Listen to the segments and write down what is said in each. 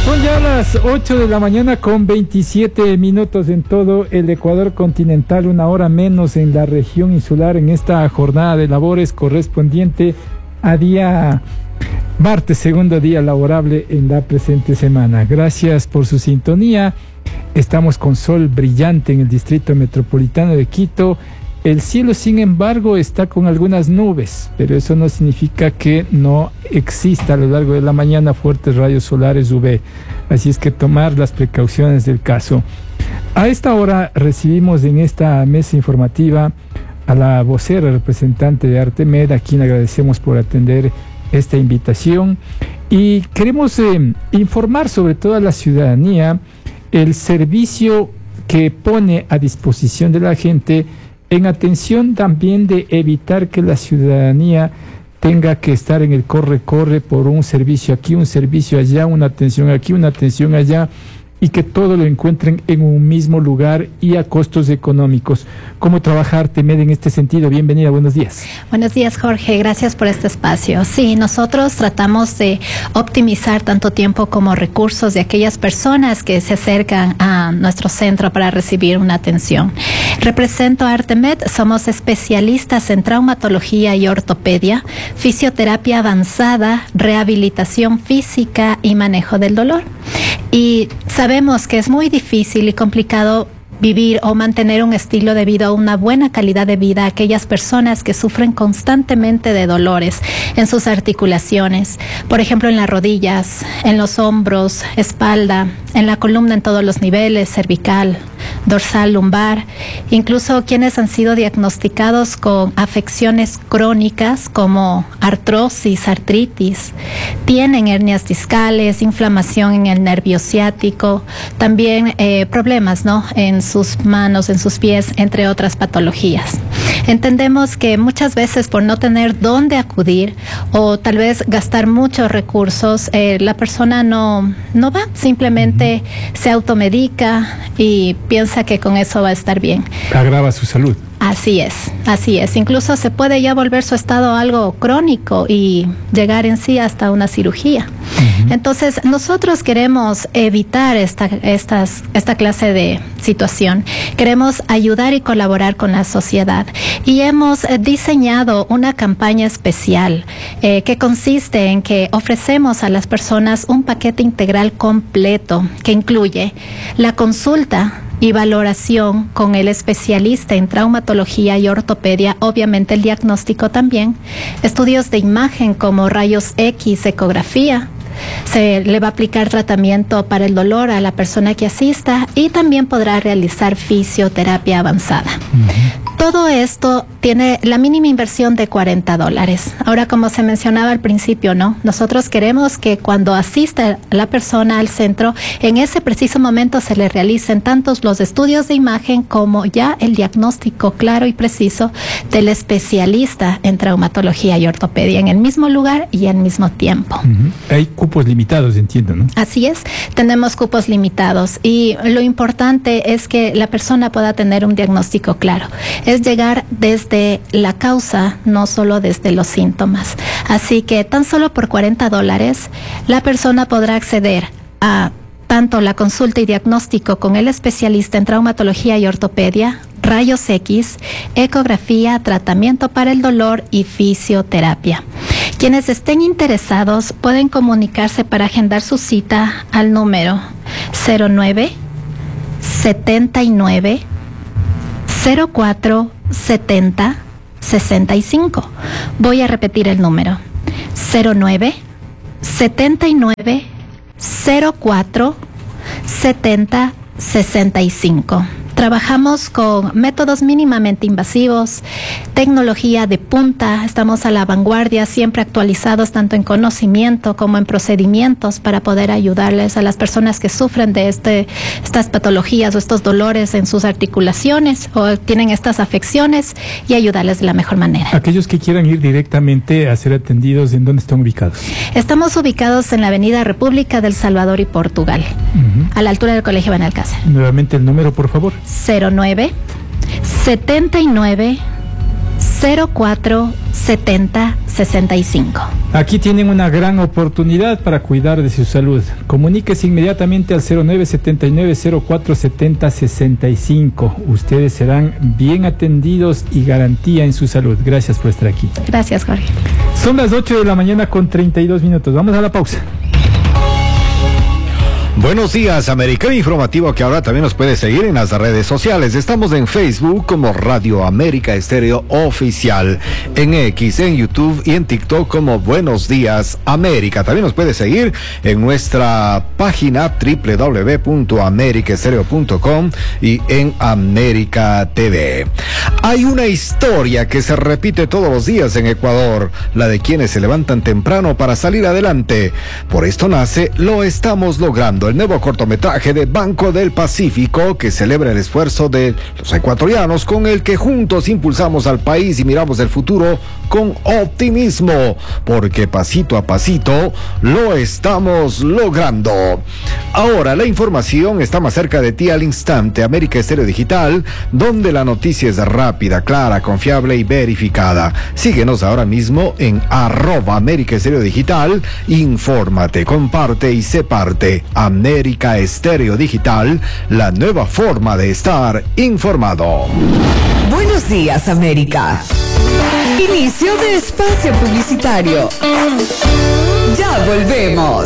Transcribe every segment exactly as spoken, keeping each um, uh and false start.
Son ya las ocho de la mañana con veintisiete minutos en todo el Ecuador continental, una hora menos en la región insular, en esta jornada de labores correspondiente a día martes, segundo día laborable en la presente semana. Gracias por su sintonía. Estamos con sol brillante en el distrito metropolitano de Quito. El cielo, sin embargo, está con algunas nubes, pero eso no significa que no exista a lo largo de la mañana fuertes rayos solares U V. Así es que tomar las precauciones del caso. A esta hora recibimos en esta mesa informativa a la vocera representante de Artemed, a quien agradecemos por atender esta invitación. Y queremos eh, informar sobre todo a la ciudadanía el servicio que pone a disposición de la gente, en atención también de evitar que la ciudadanía tenga que estar en el corre-corre por un servicio aquí, un servicio allá, una atención aquí, una atención allá, y que todo lo encuentren en un mismo lugar y a costos económicos. ¿Cómo trabaja Artemed en este sentido? Bienvenida, buenos días. Buenos días, Jorge, gracias por este espacio. Sí, nosotros tratamos de optimizar tanto tiempo como recursos de aquellas personas que se acercan a nuestro centro para recibir una atención. Represento a Artemed, somos especialistas en traumatología y ortopedia, fisioterapia avanzada, rehabilitación física y manejo del dolor. Y sabemos que es muy difícil y complicado vivir o mantener un estilo de vida o una buena calidad de vida a aquellas personas que sufren constantemente de dolores en sus articulaciones, por ejemplo en las rodillas, en los hombros, espalda, en la columna en todos los niveles, cervical, dorsal, lumbar, incluso quienes han sido diagnosticados con afecciones crónicas como artrosis, artritis, tienen hernias discales, inflamación en el nervio ciático, también eh, problemas, ¿no?, en sus manos, en sus pies, entre otras patologías. Entendemos que muchas veces por no tener dónde acudir o tal vez gastar muchos recursos, eh, la persona no, no va, simplemente uh-huh. se automedica y piensa que con eso va a estar bien. Agrava su salud. Así es, así es. Incluso se puede ya volver su estado algo crónico y llegar en sí hasta una cirugía. Uh-huh. Entonces, nosotros queremos evitar esta, estas, esta clase de situación. Queremos ayudar y colaborar con la sociedad. Y hemos diseñado una campaña especial eh, que consiste en que ofrecemos a las personas un paquete integral completo que incluye la consulta y valoración con el especialista en traumatología y ortopedia, obviamente el diagnóstico también, estudios de imagen como rayos X, ecografía, se le va a aplicar tratamiento para el dolor a la persona que asista y también podrá realizar fisioterapia avanzada. Uh-huh. Todo esto tiene la mínima inversión de cuarenta dólares. Ahora, como se mencionaba al principio, ¿no? Nosotros queremos que cuando asista la persona al centro, en ese preciso momento se le realicen tantos los estudios de imagen como ya el diagnóstico claro y preciso del especialista en traumatología y ortopedia en el mismo lugar y al mismo tiempo. Uh-huh. Hay cupos limitados, entiendo, ¿no? Así es, tenemos cupos limitados y lo importante es que la persona pueda tener un diagnóstico claro. Es llegar desde la causa, no solo desde los síntomas. Así que tan solo por cuarenta dólares, la persona podrá acceder a tanto la consulta y diagnóstico con el especialista en traumatología y ortopedia, rayos X, ecografía, tratamiento para el dolor y fisioterapia. Quienes estén interesados pueden comunicarse para agendar su cita al número cero nueve setenta y nueve cero cuatro setenta sesenta y cinco. Voy a repetir el número cero nueve setenta y nueve cero cuatro setenta sesenta y cinco. Trabajamos con métodos mínimamente invasivos, tecnología de punta, estamos a la vanguardia, siempre actualizados tanto en conocimiento como en procedimientos para poder ayudarles a las personas que sufren de este, estas patologías o estos dolores en sus articulaciones o tienen estas afecciones y ayudarles de la mejor manera. Aquellos que quieran ir directamente a ser atendidos, ¿en dónde están ubicados? Estamos ubicados en la avenida República del Salvador y Portugal, uh-huh. a la altura del Colegio Benalcázar. Nuevamente el número, por favor. cero nueve setenta y nueve cero cuatro setenta sesenta y cinco. Aquí tienen una gran oportunidad para cuidar de su salud. Comuníquese inmediatamente al cero nueve setenta y nueve cero cuatro setenta sesenta y cinco. Ustedes serán bien atendidos y garantía en su salud. Gracias por estar aquí. Gracias, Jorge. Son las ocho de la mañana con treinta y dos minutos. Vamos a la pausa. Buenos días, América. Informativo que ahora también nos puede seguir en las redes sociales. Estamos en Facebook como Radio América Estéreo Oficial, en X, en YouTube y en TikTok como Buenos Días América. También nos puede seguir en nuestra página doble u doble u doble u punto america estéreo punto com y en América T V. Hay una historia que se repite todos los días en Ecuador, la de quienes se levantan temprano para salir adelante. Por esto nace Lo Estamos Logrando, el nuevo cortometraje de Banco del Pacífico que celebra el esfuerzo de los ecuatorianos con el que juntos impulsamos al país y miramos el futuro con optimismo, porque pasito a pasito lo estamos logrando. Ahora la información está más cerca de ti al instante. América Estéreo Digital, donde la noticia es rápida, clara, confiable y verificada. Síguenos ahora mismo en arroba América Estéreo Digital. Infórmate, comparte y sé parte. América Estéreo Digital, la nueva forma de estar informado. Buenos días, América. Inicio de espacio publicitario. Ya volvemos.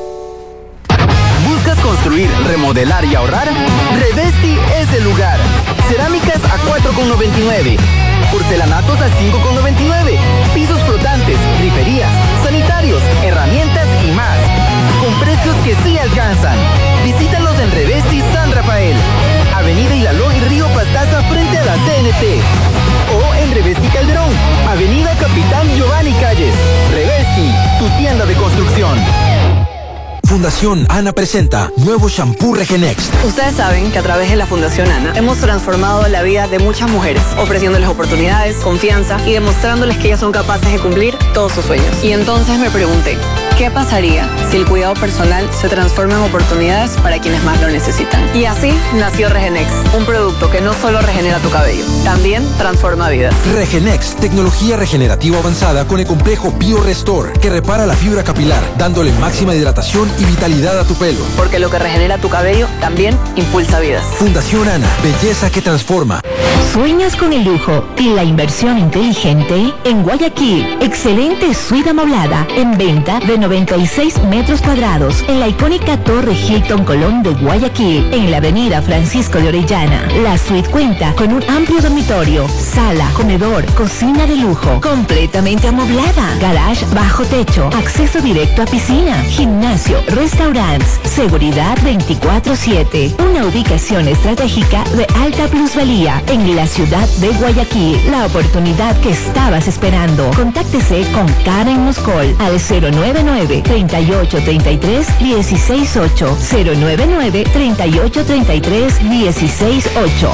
¿Buscas construir, remodelar y ahorrar? Revesti es el lugar. Cerámicas a cuatro con noventa y nueve. Porcelanatos a cinco con noventa y nueve. Pisos flotantes, griferías, sanitarios, herramientas y más. Con precios que sí alcanzan. Visítalos en Revesti San Rafael, Avenida Hilaló y Río Pastaza frente a la C N T. O en Revesti Calderón, Avenida Capitán Giovanni Calles. Revesti, tu tienda de construcción. Fundación ANA presenta nuevo shampoo Regenext. Ustedes saben que a través de la Fundación ANA hemos transformado la vida de muchas mujeres, ofreciéndoles oportunidades, confianza y demostrándoles que ellas son capaces de cumplir todos sus sueños. Y entonces me pregunté, ¿qué pasaría si el cuidado personal se transforma en oportunidades para quienes más lo necesitan? Y así nació Regenext, un producto que no solo regenera tu cabello, también transforma vidas. Regenext, tecnología regenerativa avanzada con el complejo BioRestore, que repara la fibra capilar, dándole máxima hidratación y vitalidad a tu pelo. Porque lo que regenera tu cabello también impulsa vidas. Fundación ANA, belleza que transforma. ¿Sueñas con el lujo y la inversión inteligente? En Guayaquil, excelente suite amoblada en venta de noventa y seis metros cuadrados en la icónica Torre Hilton Colón de Guayaquil, en la avenida Francisco de Orellana. La suite cuenta con un amplio dormitorio, sala, comedor, cocina de lujo, completamente amoblada, garage bajo techo, acceso directo a piscina, gimnasio, restaurantes, seguridad veinticuatro siete. Una ubicación estratégica de alta plusvalía en la ciudad de Guayaquil. La oportunidad que estabas esperando. Contáctese con Karen Moscol al cero nueve nueve, treinta y ocho, treinta y tres, dieciséis ocho. cero nueve nueve, treinta y ocho, treinta y tres, dieciséis ocho.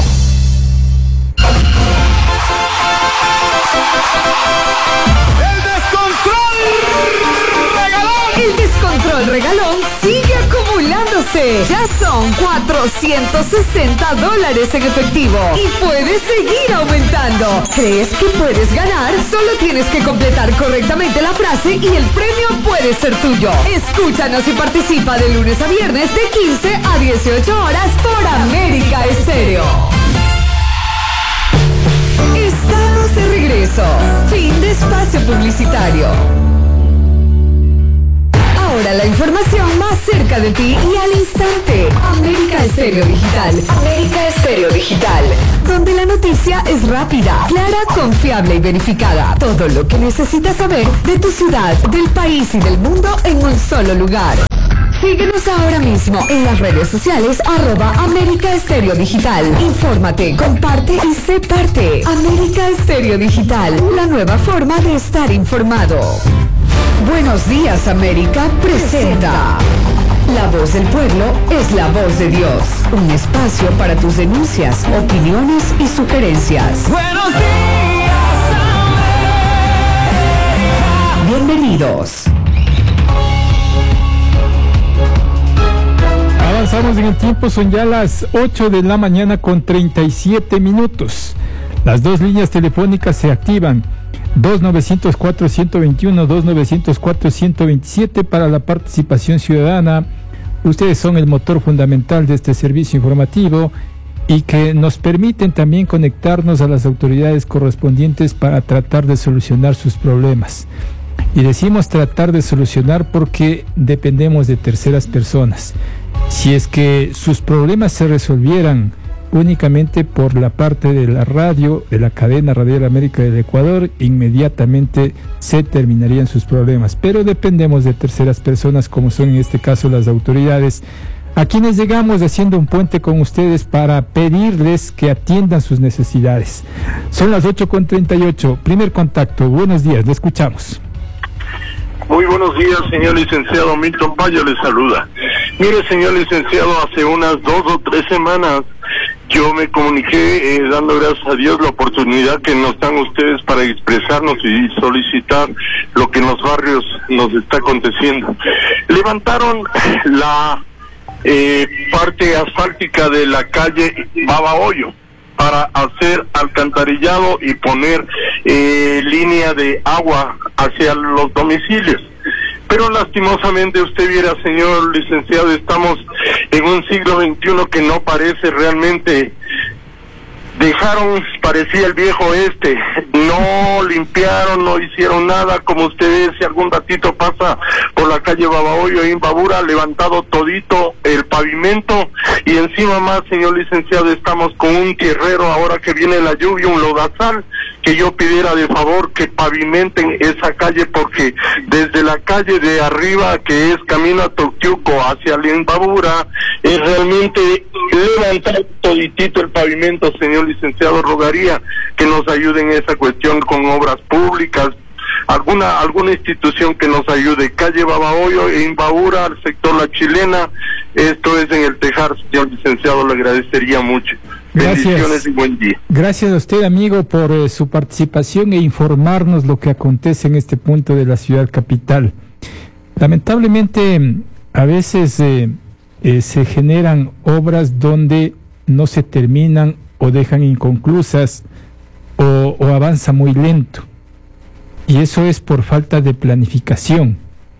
El descontrol regalón sigue acumulándose. Ya son cuatrocientos sesenta dólares en efectivo y puedes seguir aumentando. ¿Crees que puedes ganar? Solo tienes que completar correctamente la frase y el premio puede ser tuyo. Escúchanos y participa de lunes a viernes de quince a dieciocho horas por América Estéreo. Estamos de regreso. Fin de espacio publicitario. Ahora la información más cerca de ti y al instante. América Estéreo Digital. América Estéreo Digital. Donde la noticia es rápida, clara, confiable y verificada. Todo lo que necesitas saber de tu ciudad, del país y del mundo en un solo lugar. Síguenos ahora mismo en las redes sociales arroba América Estéreo Digital. Infórmate, comparte y sé parte. América Estéreo Digital, la nueva forma de estar informado. Buenos días, América presenta La Voz del Pueblo es la voz de Dios. Un espacio para tus denuncias, opiniones y sugerencias. Buenos días, América. Bienvenidos. Avanzamos en el tiempo, son ya las ocho de la mañana con treinta y siete minutos. Las dos líneas telefónicas se activan, dos nueve cero cuatro, uno dos uno, dos nueve cero cuatro, uno dos siete para la participación ciudadana. Ustedes son el motor fundamental de este servicio informativo y que nos permiten también conectarnos a las autoridades correspondientes para tratar de solucionar sus problemas. Y decimos tratar de solucionar porque dependemos de terceras personas. Si es que sus problemas se resolvieran únicamente por la parte de la radio, de la cadena Radial América del Ecuador, inmediatamente se terminarían sus problemas. Pero dependemos de terceras personas, como son en este caso las autoridades, a quienes llegamos haciendo un puente con ustedes para pedirles que atiendan sus necesidades. Son las ocho con treinta y ocho. Primer contacto. Buenos días, le escuchamos. Muy buenos días, señor licenciado. Milton Payo le saluda. Mire, señor licenciado, hace unas dos o tres semanas yo me comuniqué eh, dando gracias a Dios la oportunidad que nos dan ustedes para expresarnos y solicitar lo que en los barrios nos está aconteciendo. Levantaron la eh, parte asfáltica de la calle Babahoyo para hacer alcantarillado y poner eh, línea de agua hacia los domicilios. Pero lastimosamente usted viera, señor licenciado, estamos en un siglo veintiuno que no parece realmente. Dejaron, parecía el viejo este, no limpiaron, no hicieron nada. Como usted ve, si algún ratito pasa por la calle Babahoyo en Imbabura, levantado todito el pavimento, y encima más, señor licenciado, estamos con un tierrero ahora que viene la lluvia, un lodazal, que yo pidiera de favor que pavimenten esa calle, porque desde la calle de arriba, que es camino a Toctiuco hacia la Imbabura, es realmente levantar toditito el pavimento, señor licenciado. Rogaría que nos ayuden en esa cuestión con obras públicas, alguna alguna institución que nos ayude. Calle Babahoyo e Imbabura, al sector La Chilena, esto es en el Tejar, señor licenciado, le agradecería mucho. Gracias. Bendiciones y buen día. Gracias a usted, amigo, por eh, su participación e informarnos lo que acontece en este punto de la ciudad capital. Lamentablemente, a veces eh, eh, se generan obras donde no se terminan o dejan inconclusas o, o avanza muy lento. Y eso es por falta de planificación.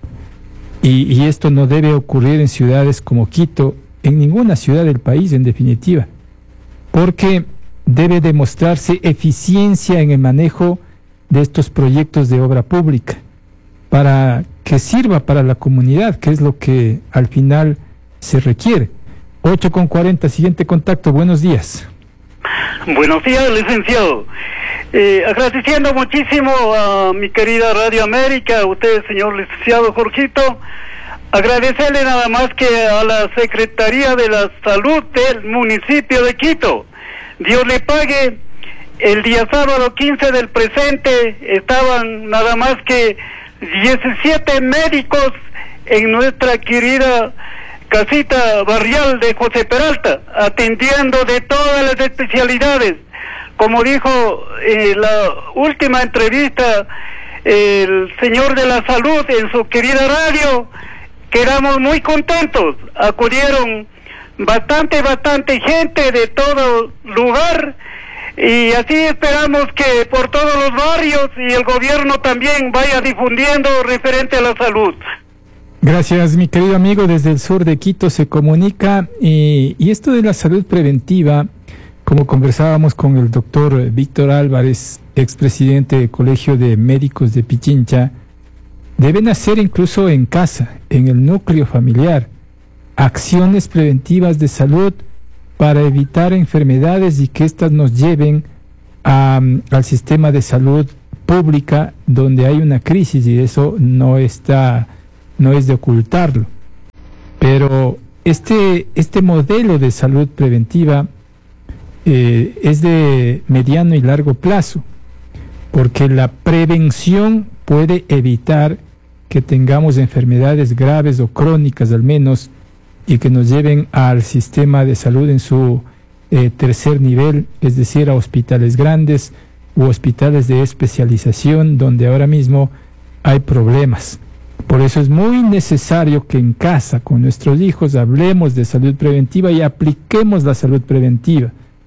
Y, y esto no debe ocurrir en ciudades como Quito, en ninguna ciudad del país en definitiva, porque debe demostrarse eficiencia en el manejo de estos proyectos de obra pública para que sirva para la comunidad, que es lo que al final se requiere. ocho con cuarenta, siguiente contacto. Buenos días. Buenos días, licenciado. Eh, agradeciendo muchísimo a mi querida Radio América, a usted, señor licenciado Jorgito, agradecerle nada más que a la Secretaría de la Salud del municipio de Quito. Dios le pague. El día sábado quince del presente estaban nada más que diecisiete médicos en nuestra querida casita barrial de José Peralta, atendiendo de todas las especialidades. Como dijo en eh, la última entrevista eh, el señor de la salud en su querida radio, quedamos muy contentos. Acudieron bastante, bastante gente de todo lugar, y así esperamos que por todos los barrios y el gobierno también vaya difundiendo referente a la salud. Gracias, mi querido amigo. Desde el sur de Quito se comunica, y, y esto de la salud preventiva, como conversábamos con el doctor Víctor Álvarez, expresidente del Colegio de Médicos de Pichincha, deben hacer incluso en casa, en el núcleo familiar, acciones preventivas de salud para evitar enfermedades y que éstas nos lleven a, al sistema de salud pública, donde hay una crisis, y eso no está, no es de ocultarlo. Pero este, este modelo de salud preventiva eh, es de mediano y largo plazo, porque la prevención puede evitar que tengamos enfermedades graves o crónicas al menos, y que nos lleven al sistema de salud en su eh, tercer nivel, es decir, a hospitales grandes u hospitales de especialización, donde ahora mismo hay problemas. Por eso es muy necesario que en casa, con nuestros hijos, hablemos de salud preventiva y apliquemos la salud preventiva.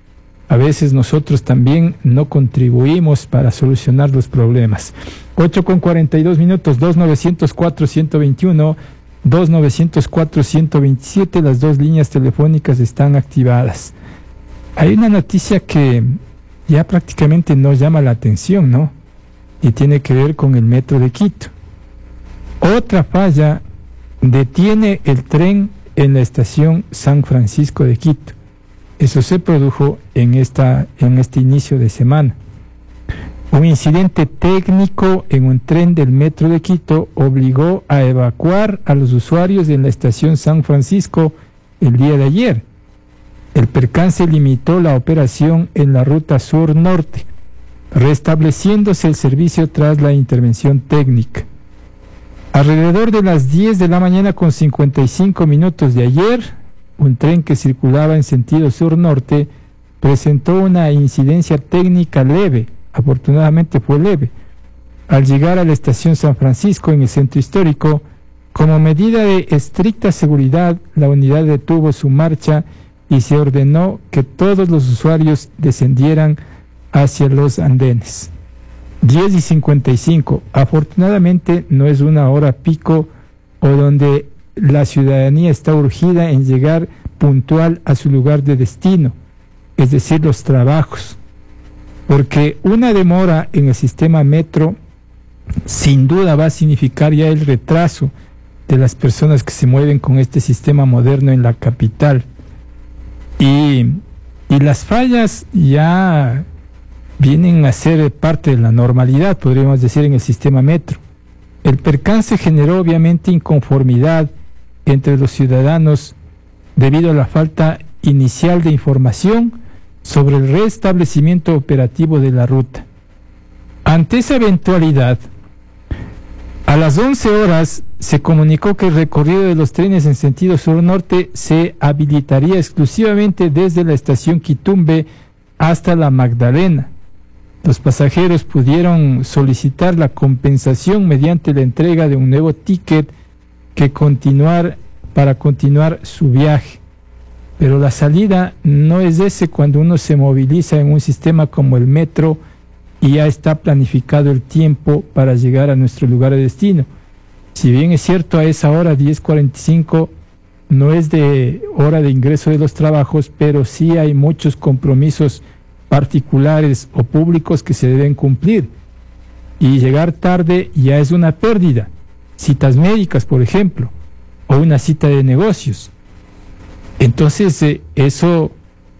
a veces nosotros también no contribuimos para solucionar los problemas. ocho con cuarenta y dos minutos, dos nueve cero cuatro, uno cero dos uno, dos nueve cero cuatro, uno cero dos siete, las dos líneas telefónicas están activadas. Hay una noticia que ya prácticamente nos llama la atención, ¿no? Y tiene que ver con el metro de Quito. Otra falla detiene el tren en la estación San Francisco de Quito. Eso se produjo en, esta, en este inicio de semana. Un incidente técnico en un tren del metro de Quito obligó a evacuar a los usuarios en la estación San Francisco el día de ayer. El percance limitó la operación en la ruta sur-norte, restableciéndose el servicio tras la intervención técnica. Alrededor de las diez de la mañana con cincuenta y cinco minutos de ayer, un tren que circulaba en sentido sur-norte presentó una incidencia técnica leve, afortunadamente fue leve. Al llegar a la estación San Francisco en el centro histórico, como medida de estricta seguridad, la unidad detuvo su marcha y se ordenó que todos los usuarios descendieran hacia los andenes. diez y cincuenta y cinco. Afortunadamente no es una hora pico o donde la ciudadanía está urgida en llegar puntual a su lugar de destino, es decir, los trabajos. Porque una demora en el sistema metro sin duda va a significar ya el retraso de las personas que se mueven con este sistema moderno en la capital. Y, y las fallas ya vienen a ser parte de la normalidad, podríamos decir, en el sistema metro. El percance generó obviamente inconformidad entre los ciudadanos debido a la falta inicial de información sobre el restablecimiento operativo de la ruta. Ante esa eventualidad, a las once horas se comunicó que el recorrido de los trenes en sentido sur-norte se habilitaría exclusivamente desde la estación Quitumbe hasta la Magdalena. Los pasajeros pudieron solicitar la compensación mediante la entrega de un nuevo ticket que continuar, para continuar su viaje. Pero la salida no es ese cuando uno se moviliza en un sistema como el metro y ya está planificado el tiempo para llegar a nuestro lugar de destino. Si bien es cierto, a esa hora, diez cuarenta y cinco, no es de hora de ingreso de los trabajos, pero sí hay muchos compromisos particulares o públicos que se deben cumplir. Y llegar tarde ya es una pérdida. Citas médicas, por ejemplo, o una cita de negocios. Entonces, eh, eso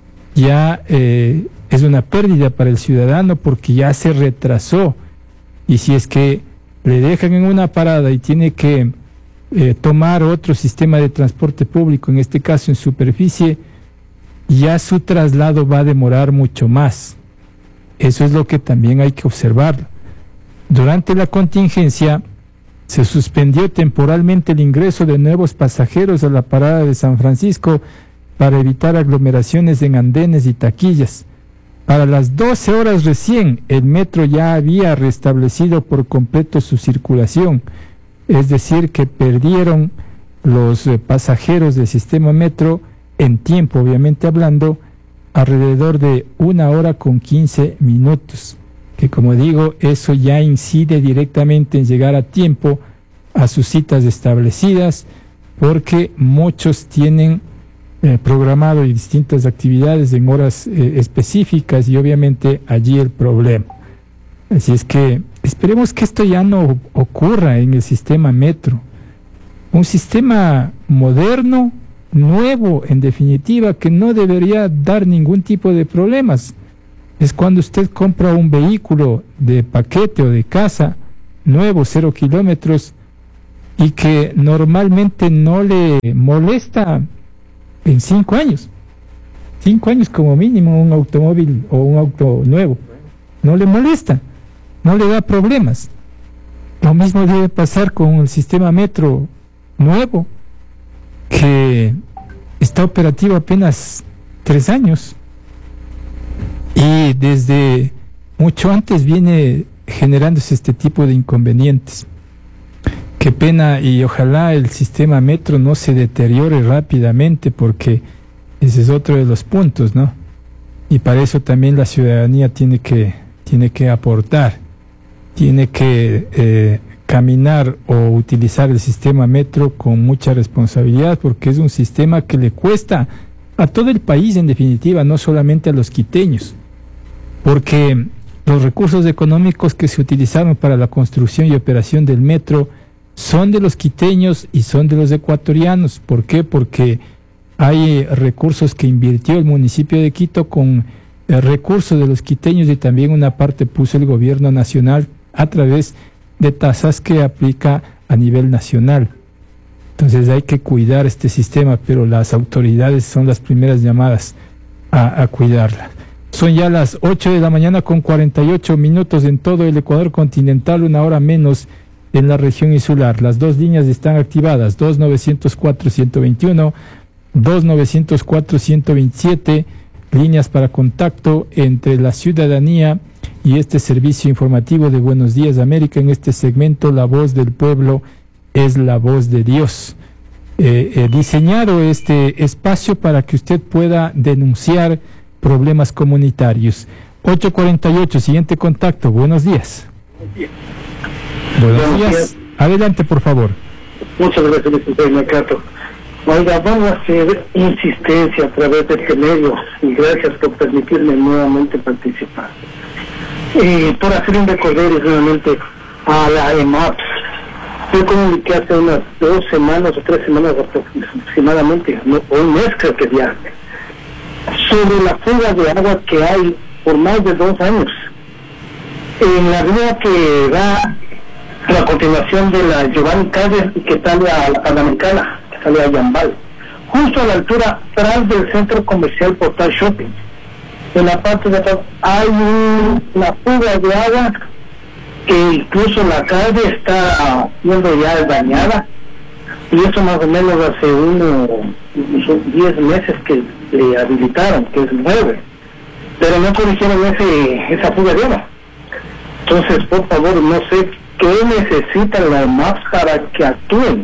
ya eh, es una pérdida para el ciudadano porque ya se retrasó. Y si es que le dejan en una parada y tiene que eh, tomar otro sistema de transporte público, en este caso en superficie, ya su traslado va a demorar mucho más. Eso es lo que también hay que observar. Durante la contingencia, se suspendió temporalmente el ingreso de nuevos pasajeros a la parada de San Francisco para evitar aglomeraciones en andenes y taquillas. Para las doce horas recién, el metro ya había restablecido por completo su circulación, es decir, que perdieron los eh, pasajeros del sistema metro en tiempo, obviamente hablando, alrededor de una hora con quince minutos, que como digo, eso ya incide directamente en llegar a tiempo a sus citas establecidas, porque muchos tienen eh, programado distintas actividades en horas eh, específicas y obviamente allí el problema. Así es que esperemos que esto ya no ocurra en el sistema metro. Un sistema moderno, nuevo, en definitiva, que no debería dar ningún tipo de problemas. Es cuando usted compra un vehículo de paquete o de casa, nuevo, cero kilómetros, y que normalmente no le molesta en cinco años. Cinco años como mínimo un automóvil o un auto nuevo. No le molesta, no le da problemas. Lo mismo debe pasar con el sistema metro nuevo, que está operativo apenas tres años y desde mucho antes viene generándose este tipo de inconvenientes. Qué pena, y ojalá el sistema metro no se deteriore rápidamente, porque ese es otro de los puntos, ¿no? Y para eso también la ciudadanía tiene que, tiene que aportar, tiene que eh, caminar o utilizar el sistema metro con mucha responsabilidad, porque es un sistema que le cuesta a todo el país en definitiva, no solamente a los quiteños, porque los recursos económicos que se utilizaron para la construcción y operación del metro son de los quiteños y son de los ecuatorianos. ¿Por qué? Porque hay recursos que invirtió el municipio de Quito con eh, recursos de los quiteños, y también una parte puso el gobierno nacional a través de tasas que aplica a nivel nacional. Entonces hay que cuidar este sistema, pero las autoridades son las primeras llamadas a, a cuidarla. Son ya las ocho de la mañana con cuarenta y ocho minutos en todo el Ecuador continental, una hora menos en la región insular. Las dos líneas están activadas, dos nueve cero cuatro, uno dos uno, dos nueve cero cuatro, uno dos siete, líneas para contacto entre la ciudadanía y este servicio informativo de Buenos Días América. En este segmento, La Voz del Pueblo es la voz de Dios. Eh, eh, diseñado este espacio para que usted pueda denunciar problemas comunitarios. ocho cuarenta y ocho, siguiente contacto. Buenos días. Buenos, Buenos días. días. Adelante, por favor. Muchas gracias, licenciado Macato. Oiga, vamos a hacer insistencia a través de este medio, y gracias por permitirme nuevamente participar. Eh, por hacer un recorrido nuevamente a la E M A P. Yo comuniqué hace unas dos semanas o tres semanas aproximadamente, no, o un mes creo que ya, sobre la fuga de agua que hay por más de dos años en la vía que da a la continuación de la Giovanni Calles y que sale a la Panamericana, que sale a Yambal, justo a la altura tras del centro comercial Portal Shopping. En la parte de atrás hay un, una fuga de agua que incluso la calle está siendo ya dañada, y eso más o menos hace unos diez meses que le habilitaron, que es nueve, pero no corrigieron ese, esa fuga de agua. Entonces, por favor, no sé qué necesitan las M A P para que actúen.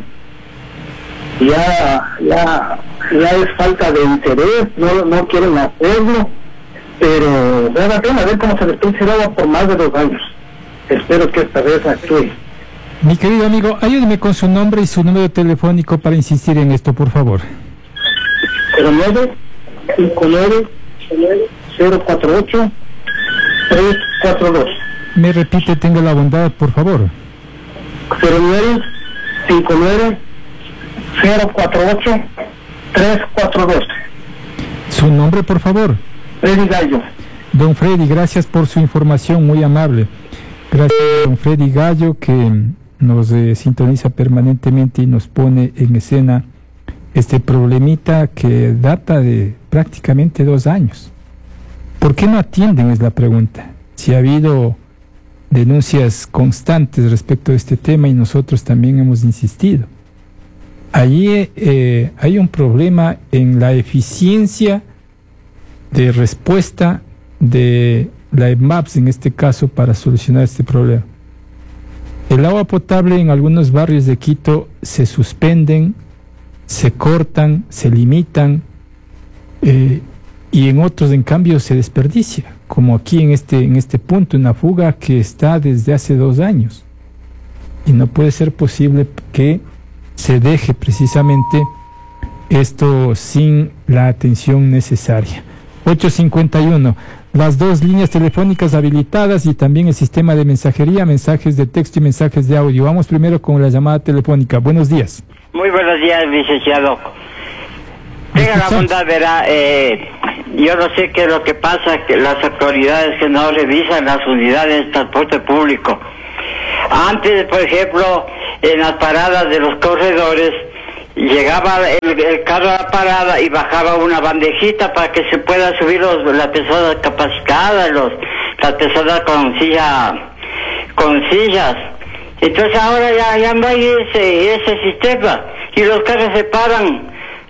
Ya, ya, ya es falta de interés, no, no quieren hacerlo, pero vale la pena ver cómo se desperdicia el agua por más de dos años. Espero que esta vez actúe. Mi querido amigo, ayúdeme con su nombre y su número telefónico para insistir en esto, por favor. cero nueve cinco nueve cero cuatro ocho tres cuatro dos. Me repite, tenga la bondad, por favor. cero nueve cinco nueve cero cuatro ocho tres cuatro dos. Su nombre, por favor. Freddy Gallo. Don Freddy, gracias por su información, muy amable. Gracias a don Freddy Gallo, que nos eh, sintoniza permanentemente y nos pone en escena este problemita que data de prácticamente dos años. ¿Por qué no atienden? Es la pregunta. Si ha habido denuncias constantes respecto a este tema y nosotros también hemos insistido. Allí eh, hay un problema en la eficiencia de respuesta de la E M A P, en este caso, para solucionar este problema. El agua potable en algunos barrios de Quito se suspenden, se cortan, se limitan, eh, y en otros, en cambio, se desperdicia, como aquí en este, en este punto, una fuga que está desde hace dos años. Y no puede ser posible que se deje precisamente esto sin la atención necesaria. ocho cincuenta y uno, las dos líneas telefónicas habilitadas y también el sistema de mensajería, mensajes de texto y mensajes de audio. Vamos primero con la llamada telefónica. Buenos días. Muy buenos días, licenciado. Tenga la bondad, verá, eh, yo no sé qué es lo que pasa, que las autoridades que no revisan las unidades de transporte público. Antes, por ejemplo, en las paradas de los corredores, llegaba el, el carro a la parada y bajaba una bandejita para que se puedan subir los, las personas capacitadas, los, las personas con silla, con sillas. Entonces ahora ya, ya no hay ese, ese sistema, y los carros se paran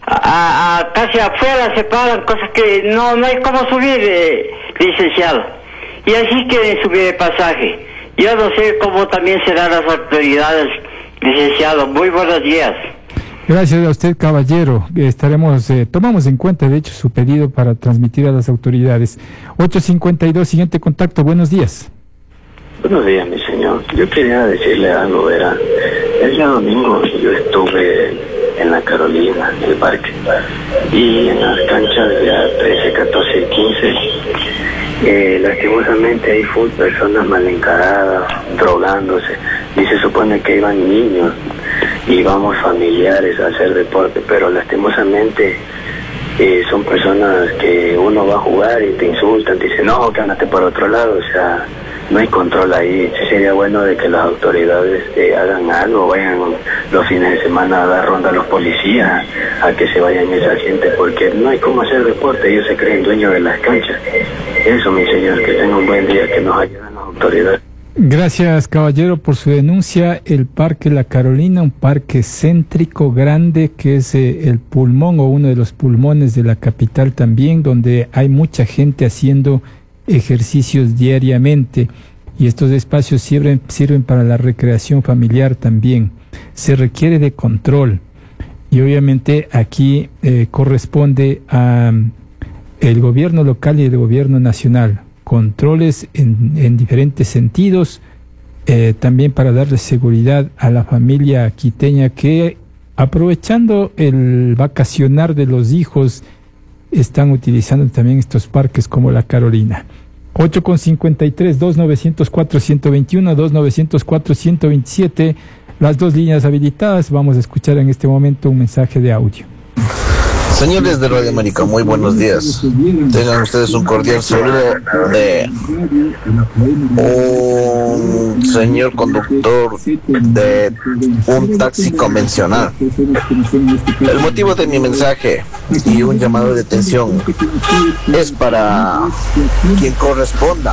a, a casi afuera, se paran, cosas que no, no hay cómo subir, eh, licenciado. Y así quieren subir el pasaje. Yo no sé cómo también serán las autoridades, licenciado. Muy buenos días. Gracias a usted, caballero. Estaremos, eh, tomamos en cuenta, de hecho, su pedido para transmitir a las autoridades. ocho cincuenta y dos, siguiente contacto. Buenos días. Buenos días, mi señor. Yo quería decirle algo, era, el día domingo yo estuve en la Carolina, en el parque, y en las canchas de trece, catorce y quince, eh, lastimosamente hay full personas mal encaradas, drogándose, y se supone que iban niños, y vamos familiares a hacer deporte, pero lastimosamente eh, son personas que uno va a jugar y te insultan, te dicen, no, que andate por otro lado, o sea, no hay control ahí. Sí sería bueno de que las autoridades eh, hagan algo, vayan los fines de semana a dar ronda a los policías, a que se vayan esa gente, porque no hay cómo hacer deporte, ellos se creen dueños de las canchas. Eso, mi señor, que tenga un buen día, que nos ayuden las autoridades. Gracias, caballero, por su denuncia. El Parque La Carolina, un parque céntrico grande que es eh, el pulmón o uno de los pulmones de la capital también, donde hay mucha gente haciendo ejercicios diariamente, y estos espacios sirven, sirven para la recreación familiar también. Se requiere de control, y obviamente aquí eh, corresponde a um, el gobierno local y el gobierno nacional, controles en, en diferentes sentidos, eh, también para darle seguridad a la familia quiteña que, aprovechando el vacacionar de los hijos, están utilizando también estos parques como La Carolina. ocho con cincuenta y tres, dos novecientos cuatro, ciento veintiuno, dos novecientos cuatro, ciento veintisiete, las dos líneas habilitadas. Vamos a escuchar en este momento un mensaje de audio. Señores de Radio América, muy buenos días. Tengan ustedes un cordial saludo de un señor conductor de un taxi convencional. El motivo de mi mensaje y un llamado de atención es para quien corresponda.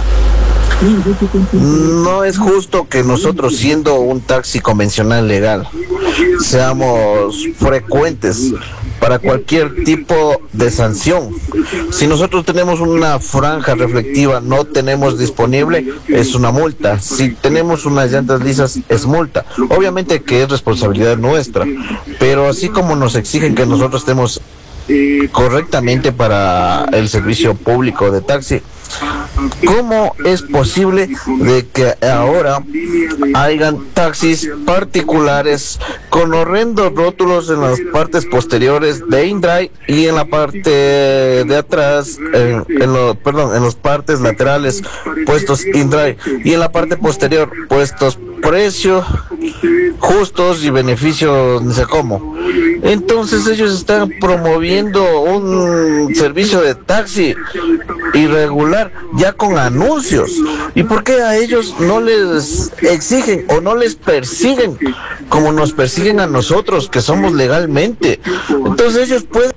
No es justo que nosotros, siendo un taxi convencional legal, seamos frecuentes para cualquier tipo de sanción. Si nosotros tenemos una franja reflectiva, no tenemos disponible, es una multa. Si tenemos unas llantas lisas, es multa. Obviamente que es responsabilidad nuestra, pero así como nos exigen que nosotros estemos correctamente para el servicio público de taxi, ¿cómo es posible de que ahora hayan taxis particulares con horrendos rótulos en las partes posteriores de InDrive y en la parte de atrás, en, en los, perdón, en las partes laterales puestos InDrive y en la parte posterior puestos precios justos y beneficios no sé cómo? Entonces ellos están promoviendo un servicio de taxi irregular ya con anuncios. ¿Y por qué a ellos no les exigen o no les persiguen como nos persiguen a nosotros, que somos legalmente? Entonces ellos pueden...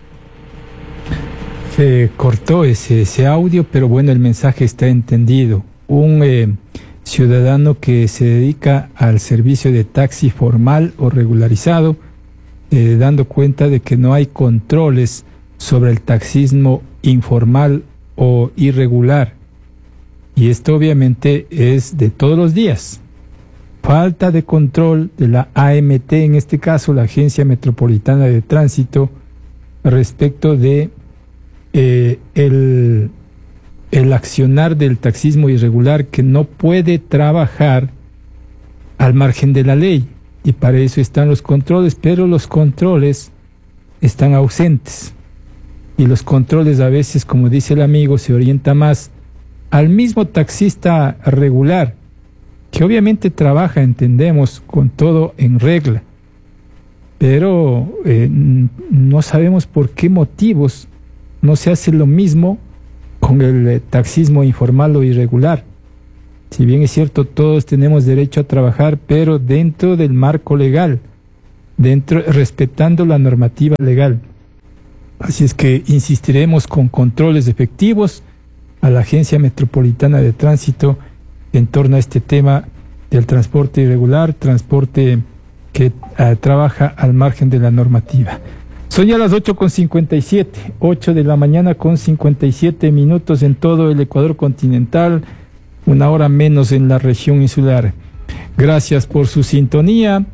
Se cortó ese, ese audio, pero bueno, el mensaje está entendido. Un eh, ciudadano que se dedica al servicio de taxi formal o regularizado, eh, dando cuenta de que no hay controles sobre el taxismo informal o irregular, y esto obviamente es de todos los días. Falta de control de la A M T, en este caso la Agencia Metropolitana de Tránsito, respecto de eh, el, el accionar del taxismo irregular, que no puede trabajar al margen de la ley, y para eso están los controles, pero los controles están ausentes. Y los controles a veces, como dice el amigo, se orienta más al mismo taxista regular, que obviamente trabaja, entendemos, con todo en regla, pero eh, no sabemos por qué motivos no se hace lo mismo con el eh, taxismo informal o irregular. Si bien es cierto, todos tenemos derecho a trabajar, pero dentro del marco legal, dentro, respetando la normativa legal. Así es que insistiremos con controles efectivos a la Agencia Metropolitana de Tránsito en torno a este tema del transporte irregular, transporte que uh, trabaja al margen de la normativa. Son ya las ocho con cincuenta y siete, ocho de la mañana con cincuenta y siete minutos en todo el Ecuador continental, una hora menos en la región insular. Gracias por su sintonía.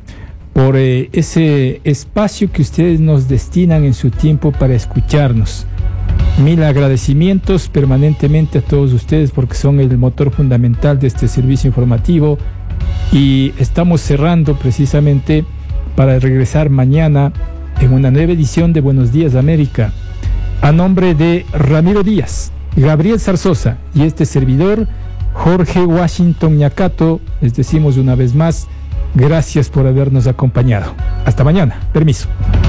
por eh, ese espacio que ustedes nos destinan en su tiempo para escucharnos. Mil agradecimientos permanentemente a todos ustedes porque son el motor fundamental de este servicio informativo, y estamos cerrando precisamente para regresar mañana en una nueva edición de Buenos Días América. A nombre de Ramiro Díaz, Gabriel Zarzosa y este servidor, Jorge Washington Ñacato, les decimos una vez más, gracias por habernos acompañado. Hasta mañana. Permiso.